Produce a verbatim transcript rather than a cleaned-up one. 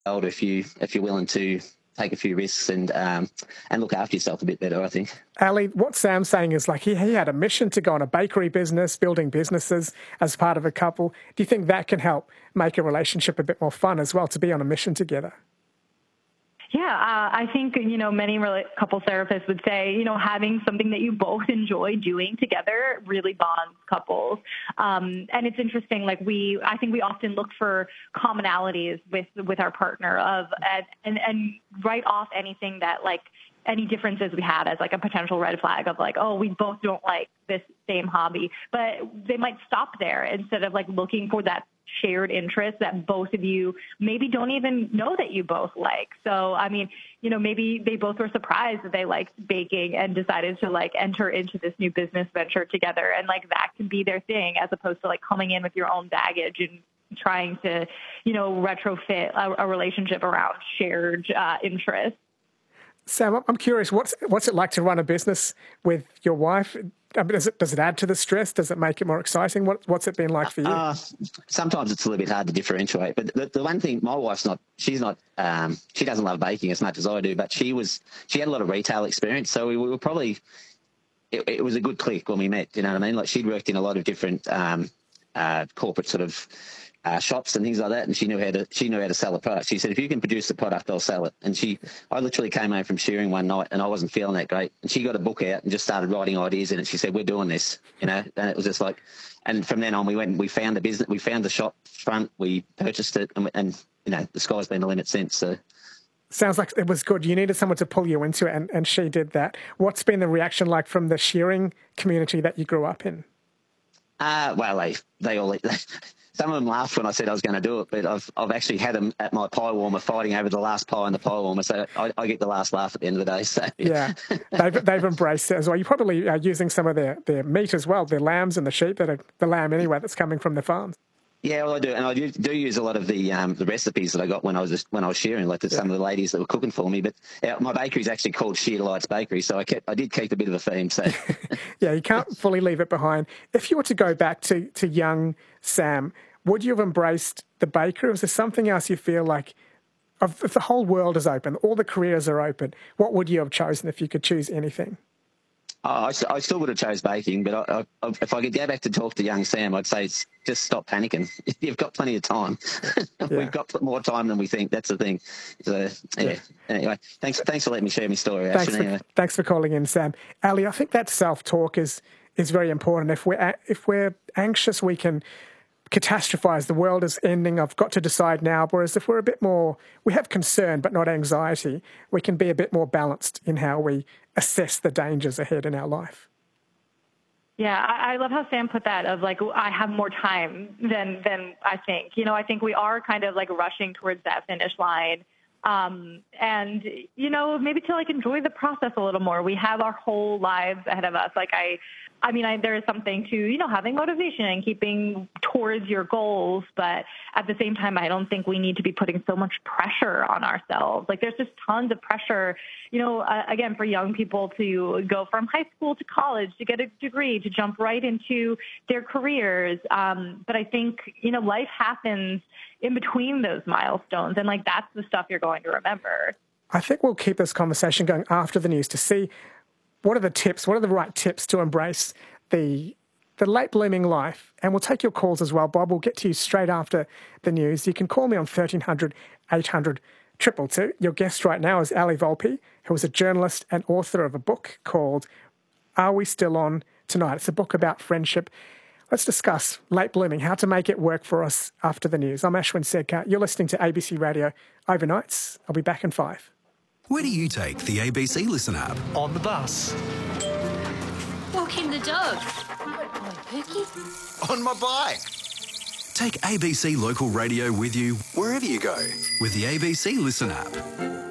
older if you if you're willing to take a few risks and um, and look after yourself a bit better, I think. Ali, what Sam's saying is like he, he had a mission to go on a bakery business, building businesses as part of a couple. Do you think that can help make a relationship a bit more fun as well, to be on a mission together? Yeah, uh, I think, you know, many rela- couples therapists would say, you know, having something that you both enjoy doing together really bonds couples. Um, and it's interesting, like we, I think we often look for commonalities with, with our partner of, and, and, and write off anything that like, any differences we had as like a potential red flag of like, oh, we both don't like this same hobby, but they might stop there instead of like looking for that shared interest that both of you maybe don't even know that you both like. So, I mean, you know, maybe they both were surprised that they liked baking and decided to like enter into this new business venture together. And like that can be their thing as opposed to like coming in with your own baggage and trying to, you know, retrofit a, a relationship around shared uh, interests. Sam, I'm curious, what's what's it like to run a business with your wife? I mean, does it does it add to the stress? Does it make it more exciting? What what's it been like for you? Uh, sometimes it's a little bit hard to differentiate, but the, the one thing, my wife's not, she's not, um, she doesn't love baking as much as I do, but she was, she had a lot of retail experience, so we were probably, it, it was a good click when we met. You know what I mean? Like she'd worked in a lot of different um, uh, corporate sort of Uh, shops and things like that, and she knew how to she knew how to sell a product. She said, if you can produce the product, I'll sell it. And she, I literally came home from shearing one night and I wasn't feeling that great, and she got a book out and just started writing ideas in it. She said, we're doing this, you know. And it was just like, and from then on we went and we found the business, we found the shop front, we purchased it, and, and you know, the sky's been the limit since. So sounds like it was good. You needed someone to pull you into it, and, and she did that. What's been the reaction like from the shearing community that you grew up in? Uh, well, they they all some of them laughed when I said I was going to do it, but I've I've actually had them at my pie warmer fighting over the last pie in the pie warmer, so I, I get the last laugh at the end of the day. So yeah, they've they've embraced it as well. You're probably uh, using some of their, their meat as well, their lambs and the sheep that are the lamb anyway that's coming from the farms. Yeah, well, I do, and I do, do use a lot of the um, the recipes that I got when I was just, when I was shearing, like to yeah. some of the ladies that were cooking for me. But uh, my bakery is actually called Shear Delights Bakery, so I kept I did keep a bit of a theme. So yeah, you can't fully leave it behind. If you were to go back to to young Sam, would you have embraced the bakery, or is there something else you feel like, if the whole world is open, all the careers are open, what would you have chosen if you could choose anything? Oh, I, I still would have chose baking, but I, I, if I could go back to talk to young Sam, I'd say just stop panicking. You've got plenty of time. Yeah. We've got more time than we think. That's the thing. So, yeah. yeah. Anyway, thanks thanks for letting me share my story. Thanks, Actually, for, anyway. thanks for calling in, Sam. Ali, I think that self-talk is is very important. If we're if we're anxious, we can catastrophize. The world is ending. I've got to decide now. Whereas if we're a bit more, we have concern but not anxiety, we can be a bit more balanced in how we assess the dangers ahead in our life. Yeah, I, I love how Sam put that of like, I have more time than than I think. You know, I think we are kind of like rushing towards that finish line. Um, and, you know, maybe to like enjoy the process a little more. We have our whole lives ahead of us. Like I, I mean, I, there is something to, you know, having motivation and keeping towards your goals. But at the same time, I don't think we need to be putting so much pressure on ourselves. Like there's just tons of pressure, you know, uh, again, for young people to go from high school to college, to get a degree, to jump right into their careers. Um, but I think, you know, life happens in between those milestones. And like, that's the stuff you're going to remember. I think we'll keep this conversation going after the news to see what are the tips, what are the right tips to embrace the the late blooming life. And we'll take your calls as well, Bob. We'll get to you straight after the news. You can call me on thirteen hundred, eight hundred, two two two. Your guest right now is Ali Volpe, who is a journalist and author of a book called Are We Still On Tonight? It's a book about friendship. Let's discuss late blooming, how to make it work for us after the news. I'm Ashwin Sedkar. You're listening to A B C Radio Overnights. I'll be back in five. Where do you take the A B C Listen app? On the bus. Walking the dog. On Pookie. On my bike. Take A B C Local Radio with you wherever you go with the A B C Listen app.